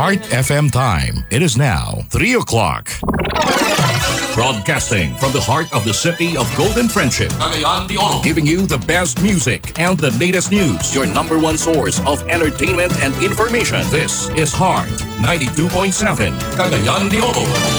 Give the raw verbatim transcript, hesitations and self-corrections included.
Heart F M time. It is now three o'clock. Broadcasting from the heart of the city of Golden Friendship, Cagayan de Oro, giving you the best music and the latest news. Your number one source of entertainment and information. This is Heart ninety-two point seven, Cagayan de Oro.